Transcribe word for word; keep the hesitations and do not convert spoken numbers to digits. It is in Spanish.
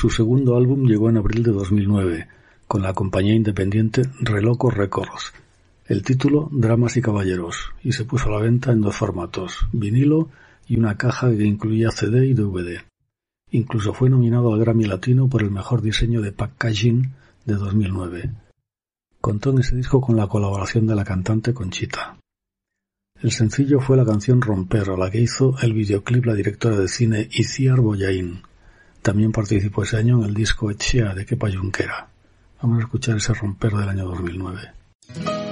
Su segundo álbum llegó en abril de dos mil nueve, con la compañía independiente Reloco Records. El título, Dramas y Caballeros, y se puso a la venta en dos formatos, vinilo y una caja que incluía C D y D V D. Incluso fue nominado al Grammy Latino por el mejor diseño de packaging de dos mil nueve. Contó en ese disco con la colaboración de la cantante Conchita. El sencillo fue la canción Romper, a la que hizo el videoclip la directora de cine Itziar Bollaín. También participó ese año en el disco Etxea de Kepa Junquera. Vamos a escuchar ese Romper del año dos mil nueve.